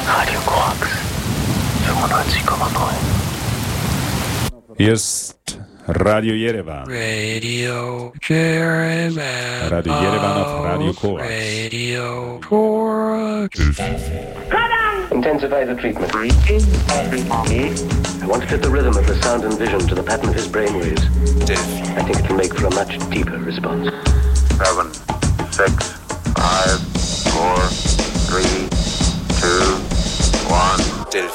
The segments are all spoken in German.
Radio Korax 95,9. Hier ist Radio Yerevan. Radio Yerevan. Radio Yerevan auf Radio Korax. Radio Korax. Intensify the treatment. I want to fit the rhythm of the sound and vision to the pattern of his brainwaves. I think it can make for a much deeper response. 7, 6, 5, 4, 3, 2, 1, 0.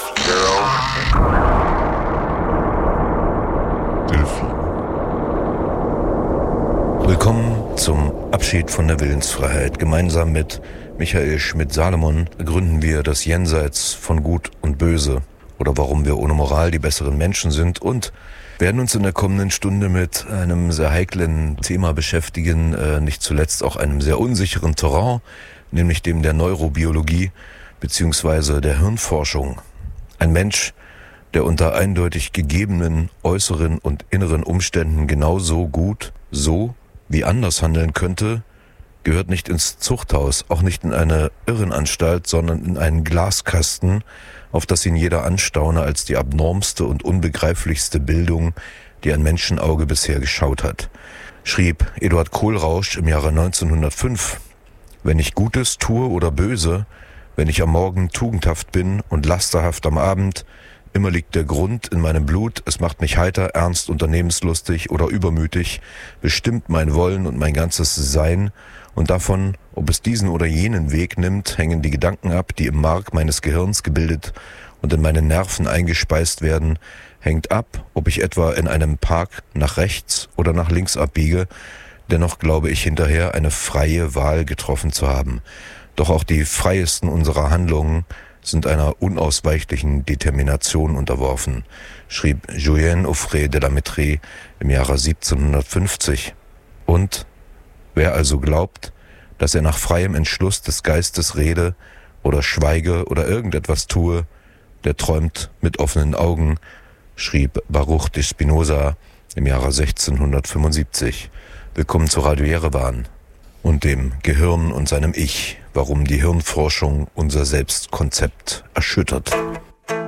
Willkommen zum Abschied von der Willensfreiheit. Gemeinsam mit Michael Schmidt-Salomon gründen wir das Jenseits von Gut und Böse oder warum wir ohne Moral die besseren Menschen sind und werden uns in der kommenden Stunde mit einem sehr heiklen Thema beschäftigen, nicht zuletzt auch einem sehr unsicheren Terrain, nämlich dem der Neurobiologie bzw. der Hirnforschung. Ein Mensch, der unter eindeutig gegebenen äußeren und inneren Umständen genauso gut, so wie anders handeln könnte, gehört nicht ins Zuchthaus, auch nicht in eine Irrenanstalt, sondern in einen Glaskasten, auf das ihn jeder anstaune als die abnormste und unbegreiflichste Bildung, die ein Menschenauge bisher geschaut hat. Schrieb Eduard Kohlrausch im Jahre 1905, wenn ich Gutes tue oder Böse, wenn ich am Morgen tugendhaft bin und lasterhaft am Abend, immer liegt der Grund in meinem Blut, es macht mich heiter, ernst, unternehmenslustig oder übermütig, bestimmt mein Wollen und mein ganzes Sein, und davon, ob es diesen oder jenen Weg nimmt, hängen die Gedanken ab, die im Mark meines Gehirns gebildet und in meine Nerven eingespeist werden, hängt ab, ob ich etwa in einem Park nach rechts oder nach links abbiege, dennoch glaube ich hinterher eine freie Wahl getroffen zu haben. Doch auch die freiesten unserer Handlungen sind einer unausweichlichen Determination unterworfen, schrieb Julien Offray de la Mettrie im Jahre 1750. Und wer also glaubt, dass er nach freiem Entschluss des Geistes rede oder schweige oder irgendetwas tue, der träumt mit offenen Augen, schrieb Baruch de Spinoza im Jahre 1675. Willkommen zu Radio Yerevan und dem Gehirn und seinem Ich, warum die Hirnforschung unser Selbstkonzept erschüttert.